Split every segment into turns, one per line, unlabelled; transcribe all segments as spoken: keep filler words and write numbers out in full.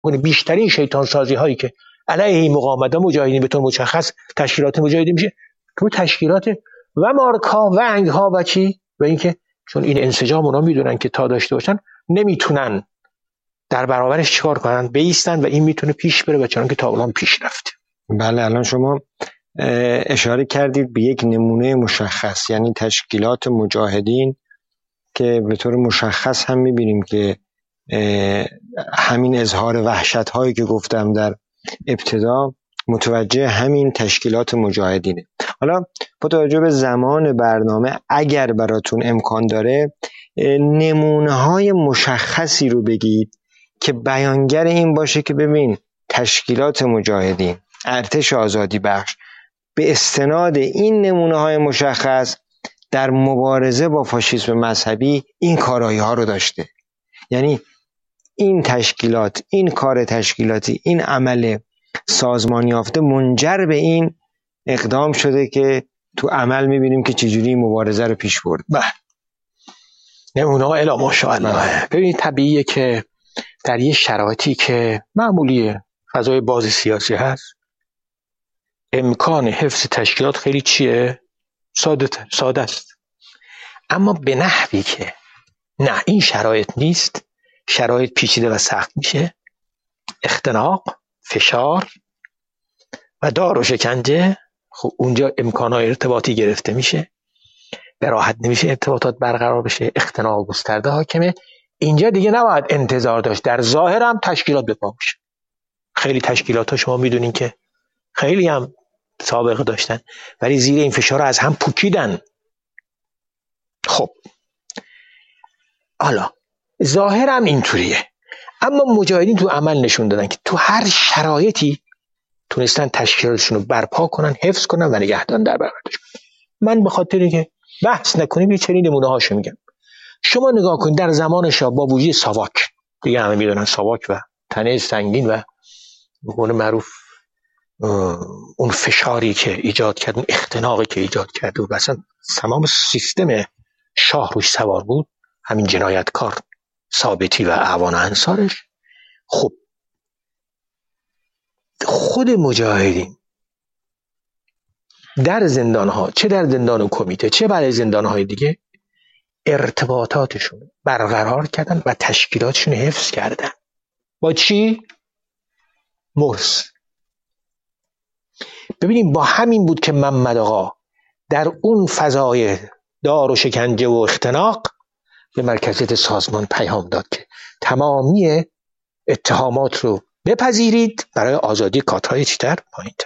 کنید بیشترین شیطان سازی هایی که علیه مقاومت و مجاهدین به طور مشخص تشکیلات مجاهدین میشه تو تشکیلات و مارکا و انگ ها و چی و اینکه چون این انسجام اونا میدونن که تا داشته باشن نمیتونن در برابرش چیکار کنن، بایستن و این میتونه پیش بره و چون که تا الان پیش رفته.
بله الان شما اشاره کردید به یک نمونه مشخص، یعنی تشکیلات مجاهدین که به طور مشخص هم میبینیم که همین اظهار وحشت هایی که گفتم در ابتدا متوجه همین تشکیلات مجاهدینه. حالا با توجه به زمان برنامه اگر براتون امکان داره نمونه های مشخصی رو بگید که بیانگر این باشه که ببین تشکیلات مجاهدین، ارتش آزادی بخش به استناد این نمونه های مشخص در مبارزه با فاشیسم مذهبی این کارایی ها رو داشته. یعنی این تشکیلات، این کار تشکیلاتی، این عمل سازمان یافته منجر به این اقدام شده که تو عمل میبینیم که چجوری مبارزه رو پیش برد.
بله نمونه ها الا ماشاءالله. ببینید طبیعیه که در یه شرایطی که معمولیه فضای باز سیاسی هست امکان حفظ تشکیلات خیلی چیه؟ ساده ساده است. اما به نحوی که نه این شرایط نیست، شرایط پیچیده و سخت میشه، اختناق، فشار و دار و شکنجه، خب اونجا امکانات ارتباطی گرفته میشه، به راحت نمیشه ارتباطات برقرار بشه، اختناق گسترده حاکمه. اینجا دیگه نباید انتظار داشت در ظاهر هم تشکیلات به پا بشه. خیلی تشکیلات ها شما میدونین که خیلی هم سابقه داشتن ولی زیر این فشار از هم پوکیدن. خب حالا ظاهر هم اینطوریه، اما مجاهدین تو عمل نشون دادن که تو هر شرایطی تونستن تشکیلاتشون رو برپا کنن، حفظ کنن و نگهدارن در برابرش. من به خاطر که بحث نکنیم یه چنین نمونه هاشو میگم. شما نگاه کنید در زمان شاه با وجود ساواک، دیگه همه میدونن ساواک و تنه سنگین و به قول معروف اون فشاری که ایجاد کرد، اون اختناقی که ایجاد کرد و اصلا تمام سیستم شاه روش سوار بود، همین جنایتکار ثابتی و اعوان انصارش. خب خود مجاهدین در زندانها، چه در زندان کمیته چه برای زندانهای دیگه، ارتباطاتشون برقرار کردن و تشکیلاتشون حفظ کردن. با چی؟ مرس. ببینیم با همین بود که محمد آقا در اون فضای دار و شکنجه و اختناق به مرکزیت سازمان پیام داد که تمامی اتهامات رو بپذیرید برای آزادی کادرهای چیتر پایین‌تر.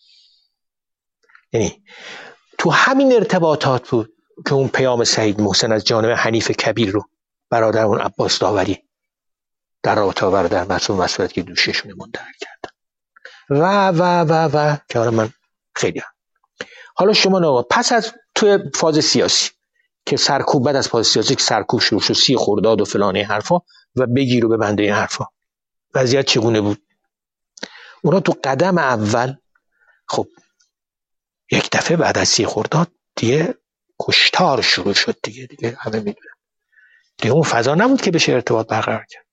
یعنی تو همین ارتباطات بود که اون پیام سعید محسن از جانب حنیف کبیر رو برادر اون عباس داوری در رابطه با برادر معصوم مسئولیت که دوششونه منتقل کردن و و و و که حالا من خیلی هم. حالا شما نگاه پس از توی فاز سیاسی که سرکوب، بعد از فاز سیاسی که سرکوب شروع شد، سی خرداد و فلان این حرفا و بگیر و ببنده این حرفا، وضعیت چگونه بود؟ اونا تو قدم اول خب یک دفعه بعد از سی خرداد دیگه کشتار شروع شد دیگه دیگه همه میدونن دیگه اون فضا نبود که بشه ارتباط برقرار کرد.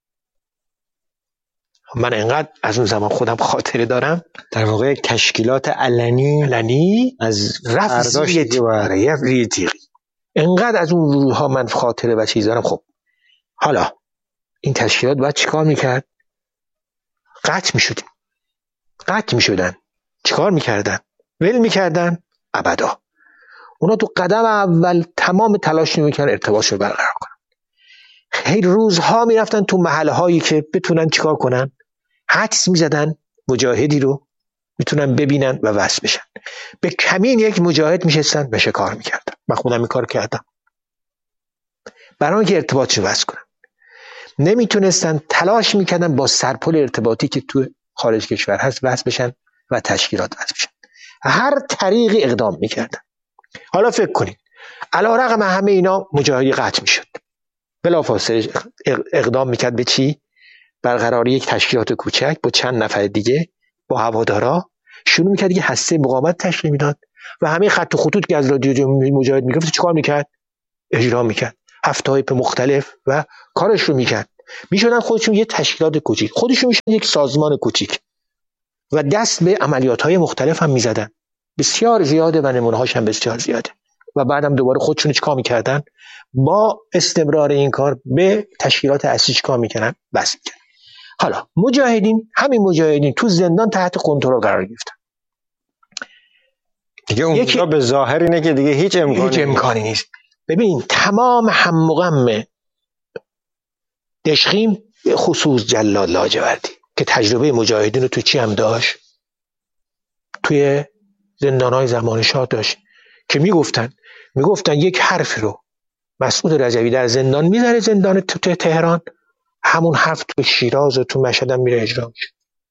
من انقدر از اون زمان خودم خاطره دارم،
در واقع یک تشکیلات علنی
علنی
از
رفت زیر تیغی، انقدر از اون روزها من خاطره و چیز دارم. خب حالا این تشکیلات باید چیکار میکرد؟ قطع میشدیم قطع میشدن چیکار میکردن؟ ول میکردن؟ ابدا. اونا تو قدم اول تمام تلاش میکردن ارتباطشو برقرار کنن. خیلی روزها میرفتن تو محله هایی که بتونن چیکار کنن، حدس میزدن مجاهدی رو میتونن ببینن و وصل بشن. به کمین یک مجاهد میشستن و شکار میکردن. من خودم این کار کردم برای اینکه ارتباطشو وصل کنن. نمیتونستن، تلاش میکردن با سرپل ارتباطی که تو خارج کشور هست وصل بشن و تشکیلات وصل بشن. هر طریقی اقدام میکردن. حالا فکر کنید علی رغم همه اینا مجاهدی قطع میشد، بلافاصله اقدام میکرد به چی؟ برقراری یک تشکیلات کوچک با چند نفر دیگه با هوادارا شروع میکرد دیگه هسته مقاومت تشکیل میداد و همه خط و خطوط که از رادیو مجاهد میگفت چیکار میکرد؟ اجرا میکرد، هفت تایپ مختلف و کارش رو میکرد. میشدن خودشون یه تشکیلات کوچیک، خودشون میشدن یک سازمان کوچیک و دست به عملیات‌های مختلف هم میزدن، بسیار زیاده و نمونه‌هاش هم بسیار زیاده. و بعدم دوباره خودشون چیکار میکردن؟ با استمرار این کار به تشکیلات اصلی چیکار میکنن؟ بس میکنن. حالا مجاهدین، همین مجاهدین تو زندان تحت کنترل قرار گرفتن.
دیگه اونجا به ظاهر اینه که دیگه هیچ امکانی,
هیچ امکانی نیست. ببین تمام هم و غم دشخیم خصوص جلال لاجوردی که تجربه مجاهدین رو تو چی هم داشت، توی زندان‌های زمان شاه داشت که میگفتن میگفتن یک حرفی رو مسعود رجوی در زندان میذاره، زندان تو تهران، همون حرف تو شیراز و تو مشهد هم میره اجرا میشه.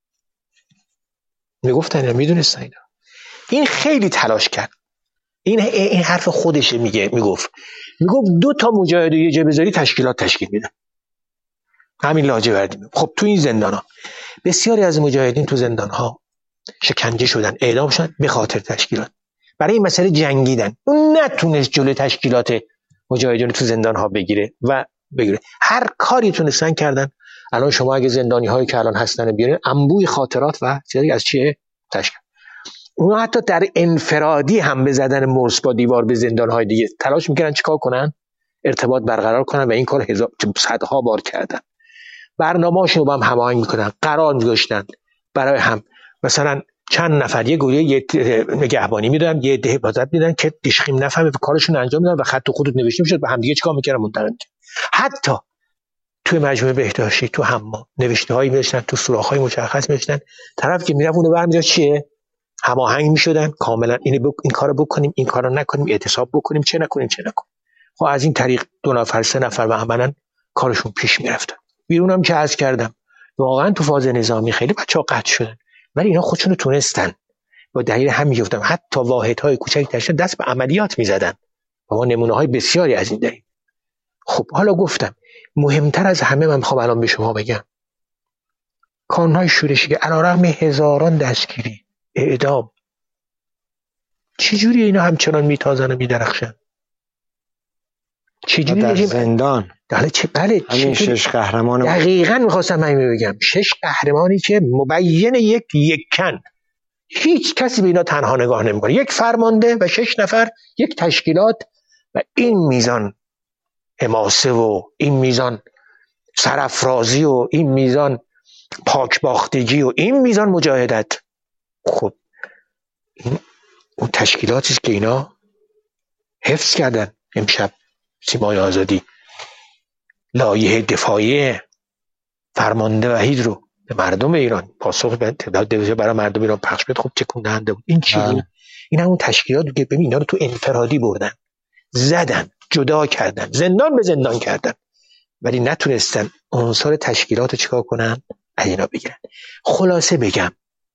میگفتن یا میدونستن اینا. این خیلی تلاش کرد. این این حرف خودشه، میگه میگفت میگفت دو تا مجاهد یه جا بذاری تشکیلات تشکیل میدن. همین لاجوردی. خب تو این زندان‌ها بسیاری از مجاهدین تو زندان‌ها شکنجه شدن، اعدام شدن به خاطر تشکیلات. برای این مسئله جنگیدن. اون نتونست جلوی تشکیلات مجاهدین تو زندان‌ها بگیره و بگیره. هر کاری تونستن کردن. الان شما اگه زندانی‌هایی که الان هستن بیارین، انبوی خاطرات و چیزی از چیه تشکیل. اونا حتی در انفرادی هم به زدن مرس با دیوار به زندان‌های دیگه تلاش می‌کردن چیکار کنن؟ ارتباط برقرار کنن و این کار هزار صدها بار کردن. برنامه‌هاشون رو هم هماهنگ می‌کنن، قرار می‌گذاشتن برای هم. مثلا چند نفر یه گروه یه نگهبانی میدادن، یه ده حفاظت میدادن که دشخیم نفهمه کارشون انجام میدن و خط و خطوط نوشته میشد، به هم دیگه چیکار می‌کردن منتقل. حتی توی مجموعه بهداشتی تو حمام نوشته‌هایی می‌نوشتن، تو سوراخ‌های مشخص می‌نوشتن، طرف که میرفت اونو برمی‌داشت چیه؟ هماهنگ می‌شدن کاملا، اینو بک... این کارو بکنیم، این کارو نکنیم، اعتصاب بکنیم، چه نکنیم چه نکنیم. خب از این طریق دو نفر سه نفر و عملاً کارشون پیش می‌رفت. بیرونم که عرض کردم واقعا تو فاز نظامی خیلی بچه‌ها قطع شدن، ولی اینا خودشون رو تونستن با دلیل همین گفتم حتی واحدهای کوچک داشتن دست به عملیات می‌زدن. و ما نمونه‌های بسیاری از این داریم. خب حالا گفتم مهمتر از همه من می‌خوام الان به شما بگم کانون‌های شورشی که علیرغم هزاران دستگیری، اعدام، چجوری اینا همچنان میتازن و میدرخشن؟ چجوری
در زندان؟
بله چه بله
همین شش قهرمان.
دقیقاً می‌خواستم همین بگم. شش قهرمانی که مبین یک یکن، هیچ کسی به اینا تنها نگاه نمی‌کنه. یک فرمانده و شش نفر، یک تشکیلات و این میزان حماسه و این میزان سرافرازی و این میزان پاکباختگی و این میزان مجاهدت. خب این اون تشکیلاتی که اینا حفظ کردن. امشب سیمای آزادی لایحه دفاعی فرمانده وحید رو به مردم ایران پاسخ به تعداد دوزه برای مردم ایران پخش بده. خب تکون دهنده بود. این چی بود؟ این همون تشکیلات که ببین اینا رو تو انفرادی بردن، زدن، جدا کردن، زندان به زندان کردن، ولی نتونستن عنصر تشکیلات رو چیکار کنن؟ از اینا بگیرن. خلاصه بگم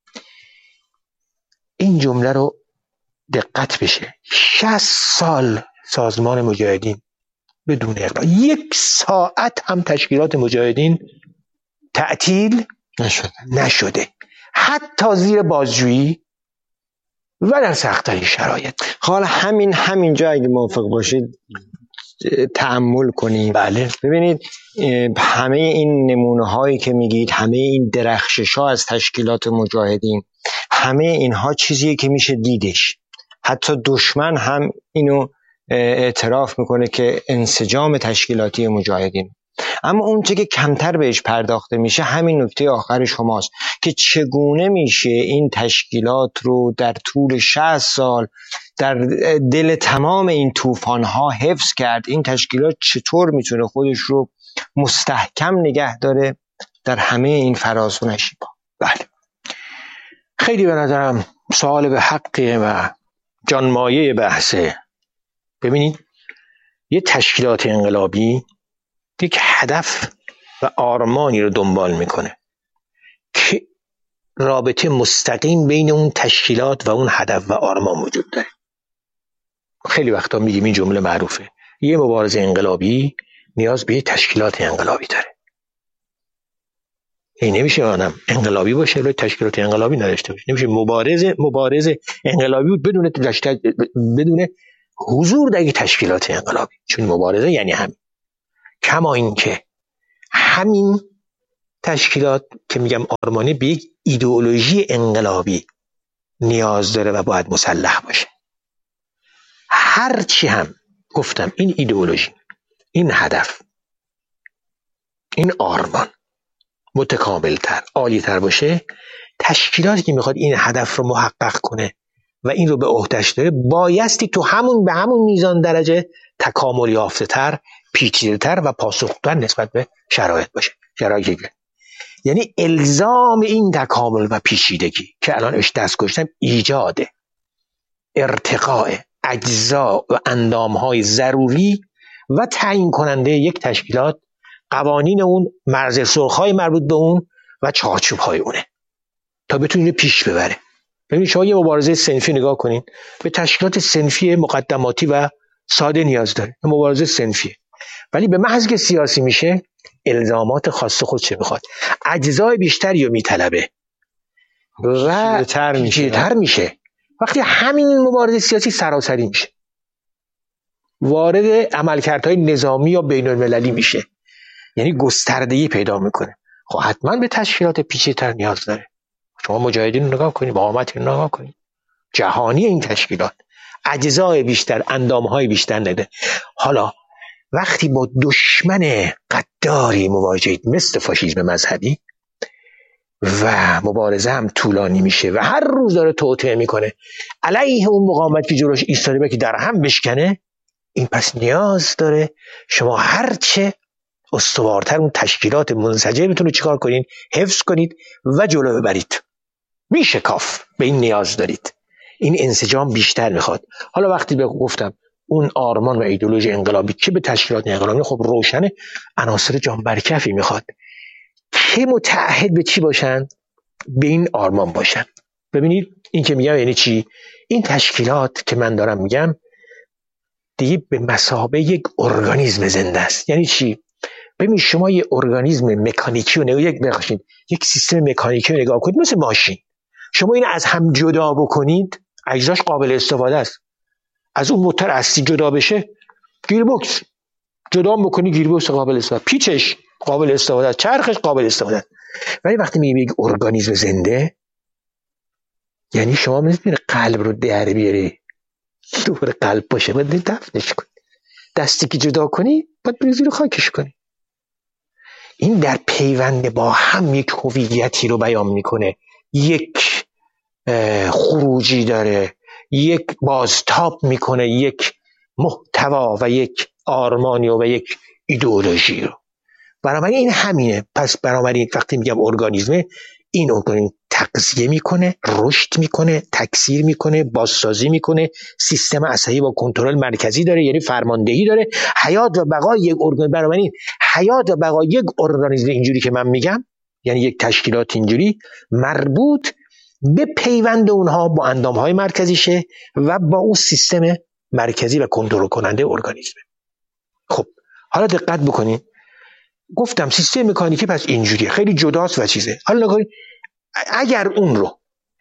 این جمله رو دقت بشه، شصت سال سازمان مجاهدین بدون اقرار، یک ساعت هم تشکیلات مجاهدین تعطیل
نشده
نشده حتی زیر بازجویی و در سخت‌ترین شرایط.
حالا همین همینجا اگه موافق باشید تأمل کنیم.
بله.
ببینید همه این نمونه هایی که میگید، همه این درخشش ها از تشکیلات مجاهدین، همه اینها چیزیه که میشه دیدش. حتی دشمن هم اینو اعتراف میکنه که انسجام تشکیلاتی مجاهدین. اما اون چه که کمتر بهش پرداخته میشه همین نکته آخر شماست که چگونه میشه این تشکیلات رو در طول شصت سال در دل تمام این طوفان‌ها حفظ کرد. این تشکیلات چطور میتونه خودش رو مستحکم نگه داره در همه این فراز و نشیب‌ها؟
بله، خیلی به نظرم سوال به حقه و جانمایه بحثه. ببینید یه تشکیلات انقلابی یک هدف و آرمانی رو دنبال میکنه که رابطه مستقیم بین اون تشکیلات و اون هدف و آرمان وجود داره. خیلی وقتا میگیم این جمله معروفه، یه مبارزه انقلابی نیاز به یه تشکیلات انقلابی داره. این نمیشه آدم انقلابی باشه ولی تشکیلات انقلابی نداشته باشه. نمیشه مبارزه مبارزه انقلابی بود بدون بدون حضور در تشکیلات انقلابی، چون مبارزه یعنی همین. کما این که همین تشکیلات که میگم آرمانی به یک ایدئولوژی انقلابی نیاز داره و باید مسلح باشه. هرچی هم گفتم این ایدئولوژی، این هدف، این آرمان متکاملتر، عالیتر باشه، تشکیلاتی که میخواد این هدف رو محقق کنه و این رو به عهده‌اش داره بایستی تو همون به همون میزان درجه تکامل یافته تر، پیچیده تر و پاسخگوتر نسبت به شرایط باشه. شرایطی یعنی الزام این تکامل و پیچیدگی که الان اش دست گذاشتم ایجاد ارتقاء اجزا و اندامهای ضروری و تعیین کننده یک تشکیلات، قوانین اون، مرز سرخ‌های مربوط به اون و چارچوب‌های اونه تا بتونه پیش ببره. ببینید شما یه مبارزه صنفی نگاه کنین، به تشکیلات صنفی مقدماتی و ساده نیاز داره، مبارزه صنفیه. ولی به محض که سیاسی میشه الزامات خاص خودش میخواد، اجزای بیشتری رو میطلبه و پیچیده‌تر میشه. وقتی همین مبارزه سیاسی سراسری میشه، وارد عملکردهای نظامی یا بین المللی میشه، یعنی گستردگی پیدا میکنه. خب حتما به تشکیلات پیچیده‌تر نیاز داره. شما مجاهدین رو نگاه کنید، مقاومت رو نگاه کنید، جهانی این تشکیلات اجزای بیشتر، اندامهای بیشتر نده. حالا وقتی با دشمن قداری مواجهید مثل فاشیسم مذهبی و مبارزه هم طولانی میشه و هر روز داره توطئه میکنه علیه اون مقاومت که جلوش ایستاده که در هم بشکنه، این پس نیاز داره شما هرچه استوارتر اون تشکیلات منسجمتون رو چیکار کنین؟ حفظ کنید و جلو ببرید. میشه کاف به این نیاز دارید. این انسجام بیشتر میخواد. حالا وقتی به گفتم اون آرمان و ایدئولوژی انقلابی که به تشکیلات انقلابی، خب روشنه عناصر جان برکفی میخواد که متعهد به چی باشن؟ به این آرمان باشن. ببینید این که میگم یعنی چی؟ این تشکیلات که من دارم میگم دیگه به مثابه یک ارگانیسم زنده است. یعنی چی؟ ببین شما یه ارگانیسم مکانیکی رو نگاه یک بخشید، یک سیستم مکانیکی رو نگاه کنید مثل ماشین. شما اینو از هم جدا بکنید، اجزاش قابل استفاده است. از اون موتور اصلی جدا بشه، گیربکس جدا بکنی، گیربکس قابل استفاده، پیچش قابل استفاده است، چرخش قابل استفاده است. ولی وقتی میگیم یک ارگانیسم زنده، یعنی شما میتونید قلب رو در بیاری، دور قلب باشه، باید دفنش کنی. دستی که جدا کنی باید بری زیر خاکش کنی. این در پیوند با هم یک هویتی رو بیان میکنه، یک خروجی داره، یک بازتاب میکنه، یک محتوا و یک آرمانی و یک ایدئولوژی رو. بنابراین این همینه. پس بنابراین وقتی میگم ارگانیسم، این ارگانیسم تغذیه میکنه، رشد میکنه، تکثیر میکنه، بازسازی میکنه، سیستم عصبی با کنترل مرکزی داره، یعنی فرماندهی داره. حیات و بقای یک ارگانیسم، بنابراین حیات و بقای یک ارگانیسم اینجوری که من میگم، یعنی یک تشکیلات اینجوری مربوط به پیوند اونها با اندامهای مرکزیشه و با اون سیستم مرکزی و کنترل کننده ارگانیسم. خب حالا دقت بکنین، گفتم سیستم مکانیکی پس اینجوریه، خیلی جداست و چیزه. حالا نگاه اگر اون رو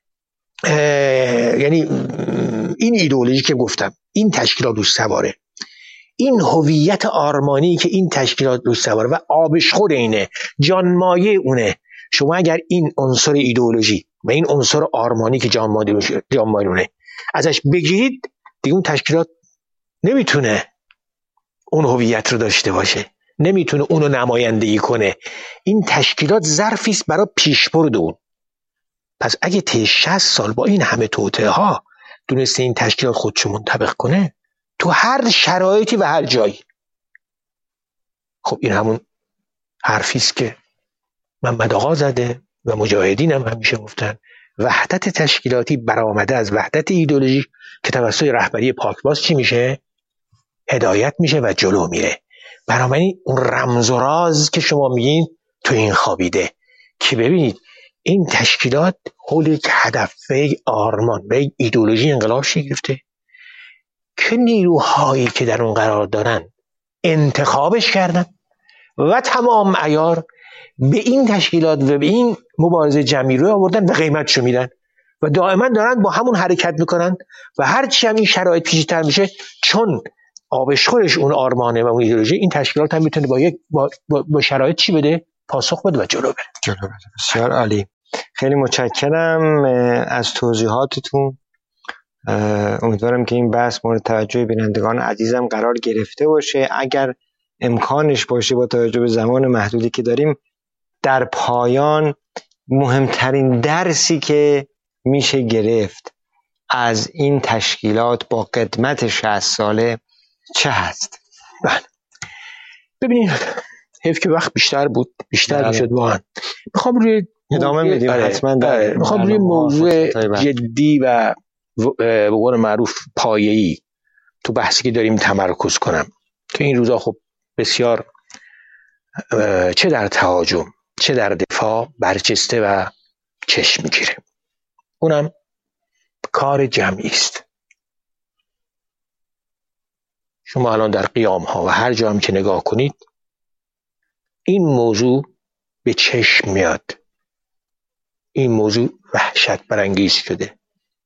یعنی این ایدئولوژی که گفتم این تشکیلات روش سواره، این هویت آرمانی که این تشکیلات روش سواره و آبشخور اینه، جانمایه اونه، شما اگر این عنصر ایدئولوژی و این عنصر آرمانی که جانمایه اونه ازش بگیرید، دیگه اون تشکیلات نمیتونه اون هویت رو داشته باشه، نمیتونه اونو نمایندگی کنه. این تشکیلات ظرفی است برای پیشبرد اون. پس اگه طی شصت سال با این همه توطئه ها دونسته این تشکیلات خودشو منطبق کنه تو هر شرایطی و هر جایی، خب این همون حرفی است که محمد آقا زده و مجاهدین هم همیشه گفتن، وحدت تشکیلاتی برآمده از وحدت ایدئولوژی که توسط رهبری پاکباز چی میشه؟ هدایت میشه و جلو میره. بنابراین اون رمز و راز که شما میگین تو این خوابیده که ببینید این تشکیلات حول یک هدف و یک آرمان و یک ایدئولوژی انقلاب شکل گرفته که نیروهایی که در اون قرار دارن انتخابش کردن و تمام عیار به این تشکیلات و به این مبارزه جمعی رو آوردن و قیمتشو میدن و دائما دارن با همون حرکت میکنن و هرچی هم این شرایط پیچیده‌تر میشه، چون آبشخورش اون آرمانه و اون ایدئولوژی، این تشکیلات هم میتونه با یک با, با, با شرایط چی بده؟ پاسخ بده و جلو بره.
جلو بره. بسیار عالی. خیلی متشکرم از توضیحاتتون. امیدوارم که این بحث مورد توجه بینندگان عزیزم قرار گرفته باشه. اگر امکانش باشه با توجه به زمان محدودی که داریم، در پایان مهمترین درسی که میشه گرفت از این تشکیلات با قدمت شصت ساله چه هست؟
بله ببینید، حیف که وقت بیشتر بود، بیشتر میشد واقعا. میخوام روی
ادامه میدیم حتما.
میخوام روی موضوع جدی و به قول معروف پایه‌ای تو بحثی که داریم تمرکز کنم که این روزا خب بسیار چه در تهاجم چه در دفاع برجسته و چشم میگیره. اونم کار جمعی است. شما الان در قیام ها و هر جا هم که نگاه کنید این موضوع به چشم میاد. این موضوع وحشت برانگیز شده.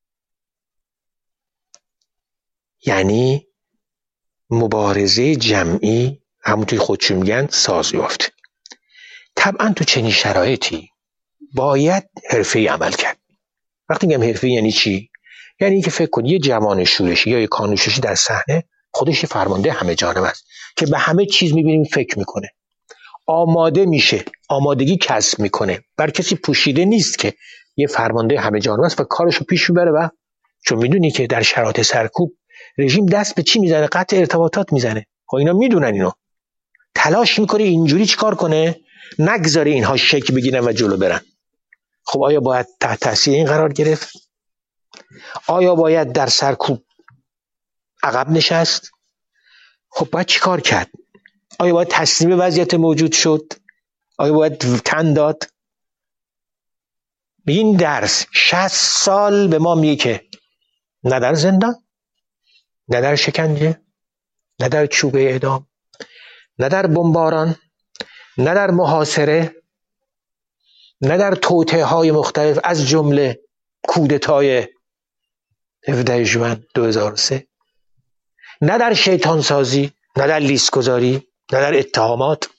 یعنی مبارزه جمعی همونطوری خودشون میگن ساز یافته. طبعا تو چنین شرایطی باید حرفه‌ای عمل کرد. وقتی میگم حرفه‌ای یعنی چی؟ یعنی اینکه فکر کن یه جوان شورشی یا یه کانون شورشی در صحنه خودش فرمانده همه جانب است که به همه چیز میبینیم فکر میکنه، آماده میشه، آمادگی کسب میکنه، بر کسی پوشیده نیست که یه فرمانده همه جانب است و کارشو پیش میبره. و چون میدونی که در شرایط سرکوب رژیم دست به چی میزنه؟ قطع ارتباطات میزنه. خب اینا میدونن، اینو تلاش میکنه اینجوری چیکار کنه نگذاره اینها شک بگیرن و جلو برن. خب آیا باید تحت تاثیر این قرار گرفت؟ آیا باید در سرکوب عقب نشست؟ خب باید چیکار کرد؟ آیا باید تسلیم وضعیت موجود شد؟ آیا باید تن داد؟ این درس شصت سال به ما میگه که نه در زندان، نه در شکنجه، نه در چوبه اعدام، نه در بمباران، نه در محاصره، نه در توطئه های مختلف از جمله کودتای هفدهم ژوئن دو هزار و سه، نه در شیطان سازی، نه در لیست گذاری، نه در اتهامات.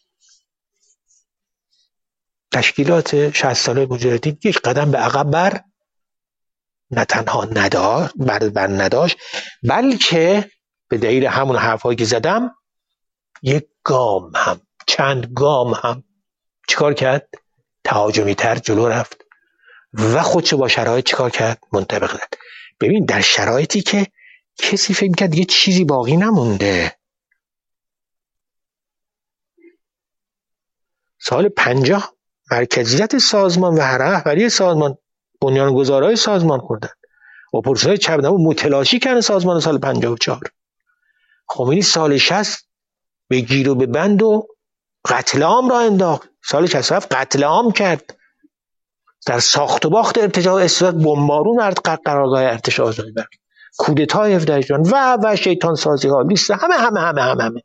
تشکیلات شصت ساله مجاهدین یک قدم به عقب بر نه تنها نداشت بر, بر نداشت بلکه به دلیل همون حرفایی که زدم یک گام هم چند گام هم چیکار کرد؟ تهاجمی تر جلو رفت و خودشو با شرایط چیکار کرد؟ منطبق زد. ببین در شرایطی که کسی فکر کرد دیگه چیزی باقی نمونده. سال پنجاه مرکزیت سازمان و رهبری سازمان بنیانگذارای سازمان خوردن. اپوزیسیون چپ نمو متلاشی کردن سازمان سال پنجاه و چهار. خمینی سال شصت به گیر و به بند و قتل عام را انداخت. سال شصت و هفت قتل عام کرد. در ساخت و باخت ارتجاع استفاده بمبارون قرارگاه ارتش آزادی بخش، کودتای هفدهم ژوئن و و شیطان سازی ها، لیست همه همه همه همه همه.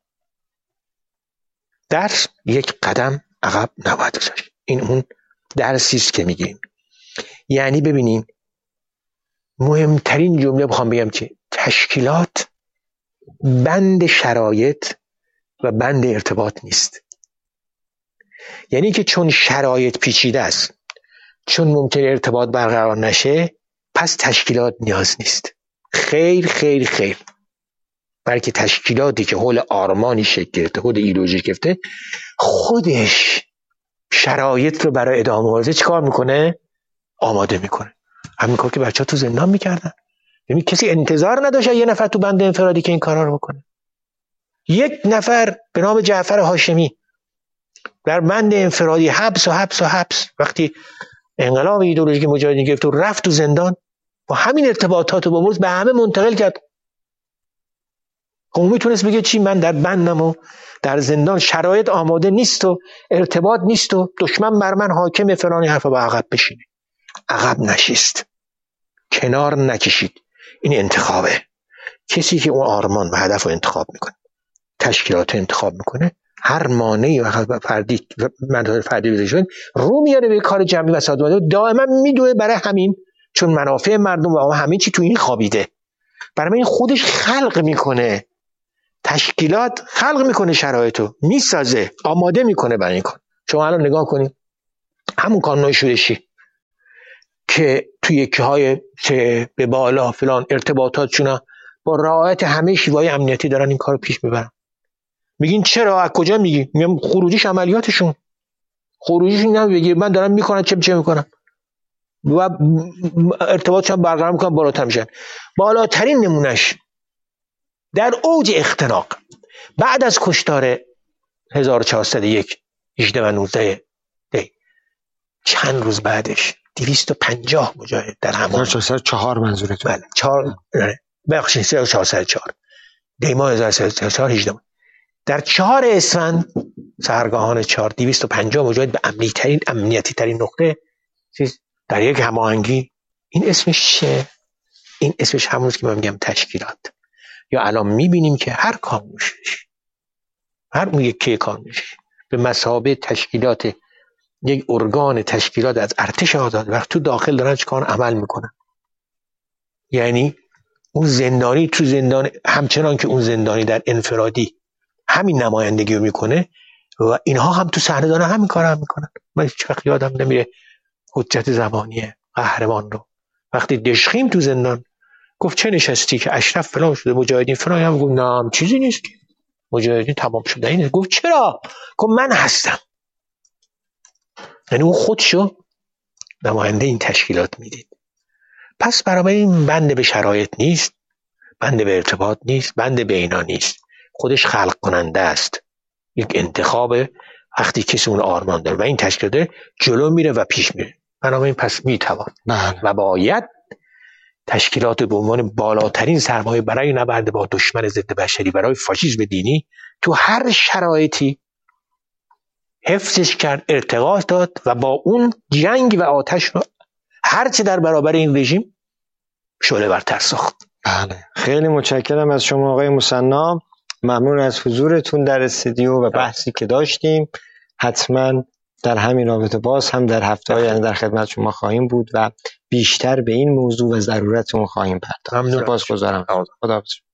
درس یک قدم عقب نباید گذاشت. این اون درسی است که میگیم. یعنی ببینیم مهمترین جمله بخوام بگم که تشکیلات بند شرایط و بند ارتباط نیست. یعنی که چون شرایط پیچیده است، چون ممکن ارتباط برقرار نشه، پس تشکیلات نیاز نیست. خیر خیر خیر. بلکه تشکیلاتی که حول آرمانی شکل گرفته، حول ایدئولوژی گرفته، خودش شرایط رو برای ادامه مبارزه چیکار میکنه؟ آماده میکنه. همین کار که بچه‌ها تو زندان میکردن. یعنی کسی انتظار نداشت یه نفر تو بند انفرادی که این کارا رو بکنه. یک نفر به نام جعفر هاشمی در بند انفرادی حبس و حبس و حبس، وقتی انقلاب ایدئولوژیک مجاهدین گرفت و رفت تو زندان، با همین ارتباطات و با مرز به همه منتقل کرد. خب میتونست بگه چی؟ من در بندم و در زندان شرایط آماده نیست و ارتباط نیست و دشمن بر من حاکم فلانی حرفا، با عقب بشینه. عقب نشست، کنار نکشید. این انتخابه. کسی که اون آرمان و هدف رو انتخاب میکنه، تشکیلات انتخاب میکنه، هر مانعی و فردی و مدار فردی بزنید رو میاره به کار جمعی و سازمانی. دائما میدوه برای همین، چون منافع مردم و همه چی تو این خوابیده. برای این خودش خلق میکنه تشکیلات خلق میکنه، شرایطو میسازه، آماده میکنه برای این کار. شما الان نگاه کنید همون کانون شورشی که توی یکی های که به بالا فلان ارتباطاتشون با رعایت همه شیوه‌های امنیتی دارن این کارو پیش میبرن. میگین چرا؟ از کجا میگی؟ میگم خروجیش عملیاتشون، خروجیش نمیگی من دارم میکنن چه چه میکنن و ارتباطشون برقرار میکنن، بالاتر میشن. بالاترین نمونش در اوج اختناق بعد از کشتار هزار و چهارصد و یک هجده و نوزده دی، چند روز بعدش دویست و پنجاه مجاهد در همون
هزار و چهارصد و چهار منظورتون؟
بله چهار بخشین هزار و چهارصد و چهار دی ماه هزار و چهارصد و چهار هجده در چهار اسفند سحرگاهان چهار دویست و پنجاه مجاهد به امنیتی ترین امنیتی ترین نقطه چیز در یک هماهنگی. این اسمش چیه؟ این اسمش همونست که من میگم تشکیلات. یا الان میبینیم که هر کانونش هر اون یکی کانونش به مثابه تشکیلات یک ارگان تشکیلات از ارتش آزاد وقت تو داخل دارن چه کار عمل میکنن. یعنی اون زندانی تو زندان همچنان که اون زندانی در انفرادی همین نمایندگی رو میکنه و اینها هم تو صحنه دارن همین کار هم میکنن. من هیچ وقت یادم نمیره حجت زمانی قهرمان رو وقتی دشخیم تو زندان گفت چه نشستی که اشرف فلان شده مجاهدین فلان، هم گفت نه چیزی نیست که مجاهدین تمام شده اینه. گفت چرا؟ گفت من هستم. یعنی اون خودشو نماینده این تشکیلات میدید. پس برای این بنده به شرایط نیست، بنده به ارتباط نیست، بنده به اینا نیست، خودش خلق کننده است. یک انتخاب وقتی کسی اون آرمان داره و این تشکیلات جلو میره و پیش میره. بنابراین پس میتوان و باید تشکیلات به عنوان بالاترین سرمایه برای نبرد با دشمن ضد بشری، برای فاشیسم دینی، تو هر شرایطی حفظش کرد، ارتقا داد و با اون جنگ و آتش رو هرچه در برابر این رژیم شعله برتر ساخت.
بله، خیلی متشکرم از شما آقای مصنع. ممنون از حضورتون در استودیو و بحثی که داشتیم. حتما در همین رابطه باز هم در هفته‌های آینده در خدمت شما خواهیم بود و بیشتر به این موضوع و ضرورت اون خواهیم پرداخت.
ممنون.
سپاسگزارم. خداحافظ.